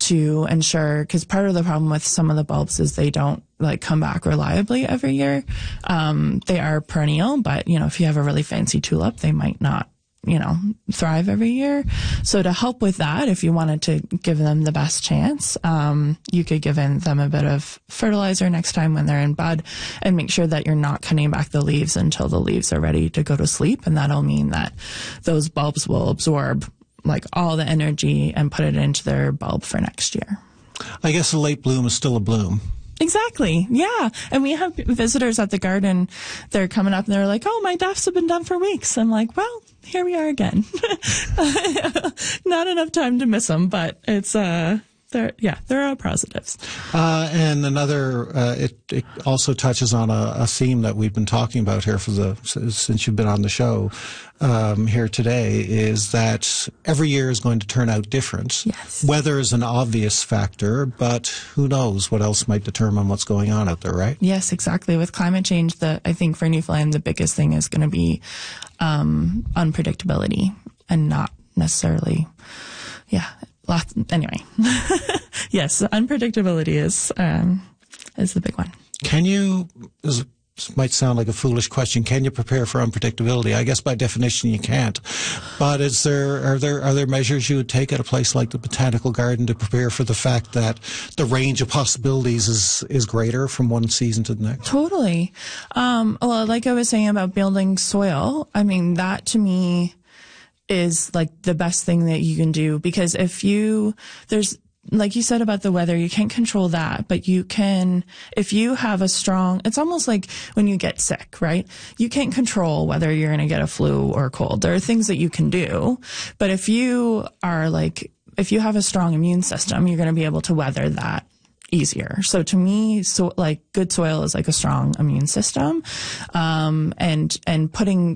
to ensure, because part of the problem with some of the bulbs is they don't like come back reliably every year. They are perennial, but if you have a really fancy tulip, they might not thrive every year. So to help with that, if you wanted to give them the best chance, you could give them a bit of fertilizer next time when they're in bud, and make sure that you're not cutting back the leaves until the leaves are ready to go to sleep. And that'll mean that those bulbs will absorb like all the energy and put it into their bulb for next year. I guess a late bloom is still a bloom. Exactly. Yeah. And we have visitors at the garden. They're coming up and they're like, oh, my dafts have been done for weeks. I'm like, well, here we are again. Not enough time to miss them, but it's, there are positives. And another, it also touches on a theme that we've been talking about here since you've been on the show here today, is that every year is going to turn out different. Yes. Weather is an obvious factor, but who knows what else might determine what's going on out there, right? Yes, exactly. With climate change, I think for Newfoundland, the biggest thing is going to be unpredictability, and not necessarily, anyway. Yes, unpredictability is the big one. Can you, this might sound like a foolish question, can you prepare for unpredictability? I guess by definition you can't. But are there measures you would take at a place like the Botanical Garden to prepare for the fact that the range of possibilities is greater from one season to the next? Totally. Well, like I was saying about building soil, I mean, that to me is like the best thing that you can do, because like you said about the weather, you can't control that, but you can, if you have it's almost like when you get sick, right? You can't control whether you're going to get a flu or a cold. There are things that you can do, but if you have a strong immune system, you're going to be able to weather that easier. So to me, good soil is like a strong immune system, and putting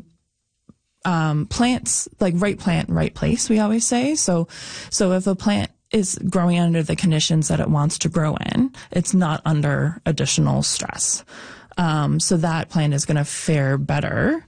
plants, like right plant, right place, we always say. So if a plant is growing under the conditions that it wants to grow in, it's not under additional stress. So that plant is going to fare better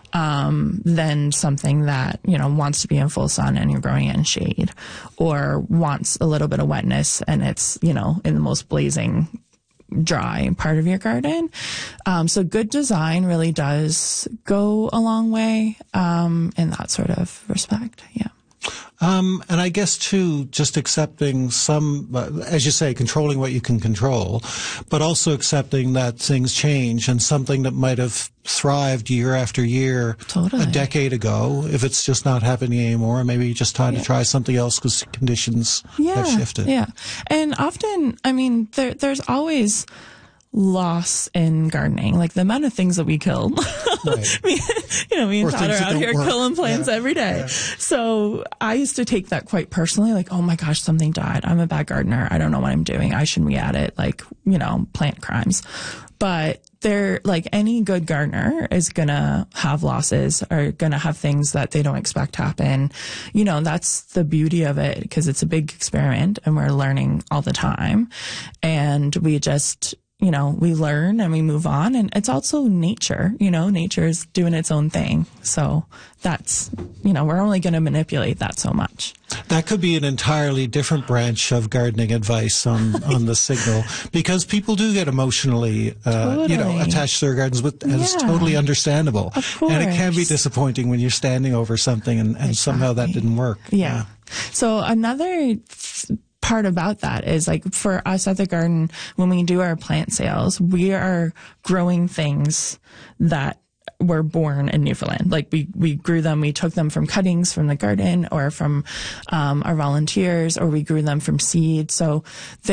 than something that, wants to be in full sun and you're growing in shade, or wants a little bit of wetness and it's, in the most blazing dry part of your garden. So good design really does go a long way in that sort of respect. Yeah. And I guess too, just accepting as you say, controlling what you can control, but also accepting that things change, and something that might have thrived year after year a decade ago, if it's just not happening anymore, maybe you just time to try something else because conditions have shifted. Yeah. And often, I mean, there's always loss in gardening, like the amount of things that we killed. Right. me and Todd are out here killing plants every day. Yeah. So I used to take that quite personally, like, oh my gosh, something died. I'm a bad gardener. I don't know what I'm doing. I shouldn't be at it. Like, plant crimes. But like any good gardener is gonna have losses, or gonna have things that they don't expect happen. That's the beauty of it, because it's a big experiment and we're learning all the time. And we just, we learn and we move on. And it's also nature, nature is doing its own thing. So that's, we're only going to manipulate that so much. That could be an entirely different branch of gardening advice on the Signal, because people do get emotionally, attached to their gardens, and it's totally understandable. Of course. And it can be disappointing when you're standing over something and somehow that didn't work. Yeah. So another part about that is, like, for us at the garden, when we do our plant sales, we are growing things that were born in Newfoundland. Like we grew them, we took them from cuttings from the garden, or from our volunteers, or we grew them from seed. So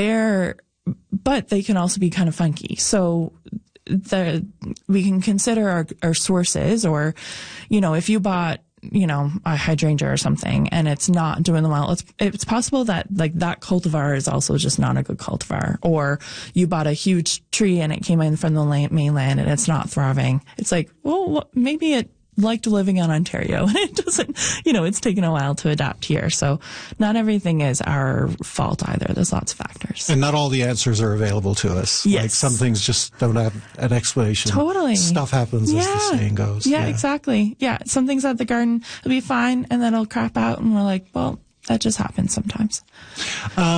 but they can also be kind of funky. So we can consider our sources, or, if you bought, a hydrangea or something and it's not doing well, it's possible that like that cultivar is also just not a good cultivar. Or you bought a huge tree and it came in from the mainland and it's not thriving. It's like, well, maybe it liked living in Ontario and it doesn't, it's taken a while to adapt here. So not everything is our fault either. There's lots of factors. And not all the answers are available to us. Yes. Like some things just don't have an explanation. Totally. Stuff happens, as the saying goes. Yeah, exactly. Yeah. Some things at the garden will be fine and then it'll crap out and we're like, well, that just happens sometimes.